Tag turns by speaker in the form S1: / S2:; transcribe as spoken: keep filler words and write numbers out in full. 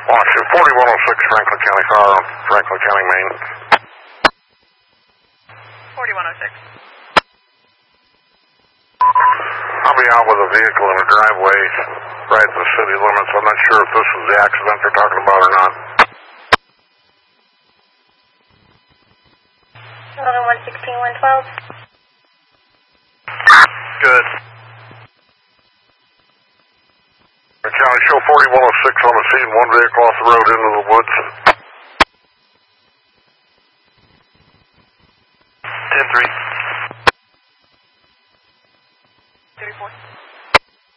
S1: Washington, forty-one oh six Franklin County car on Franklin County, Maine.
S2: forty-one oh six.
S1: I'll be out with a vehicle in a driveway right at the city limits. I'm not sure if this is the accident they're talking about or not.
S2: eleven one sixteen one twelve.
S1: Good. County, show forty-one oh six on the scene, one vehicle off the road into the woods.
S3: ten three.